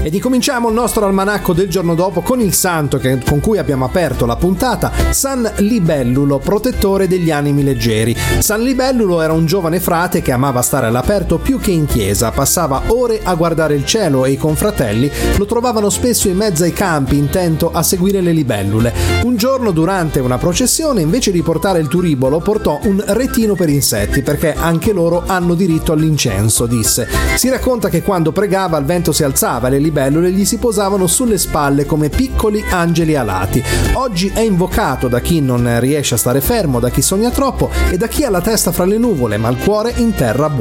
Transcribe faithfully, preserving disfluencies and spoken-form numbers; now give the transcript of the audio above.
Ed incominciamo il nostro almanacco del giorno dopo con il santo che, con cui abbiamo aperto la puntata, San Libellulo, protettore degli animi leggeri. San Libellulo era un giovane frate che amava stare all'aperto più che in chiesa, passava ore a guardare il cielo e i confratelli lo trovavano spesso in mezzo ai campi intento a seguire le libellule. Un giorno durante una processione, invece di portare il turibolo, portò un retino per insetti perché anche loro hanno diritto all'incenso, disse. Si racconta che quando pregava il vento si alzava e le libellule gli si posavano sulle spalle come piccoli angeli alati. Oggi è invocato da chi non riesce a stare fermo, da chi sogna troppo e da chi ha la testa fra le nuvole ma il cuore in terra buona.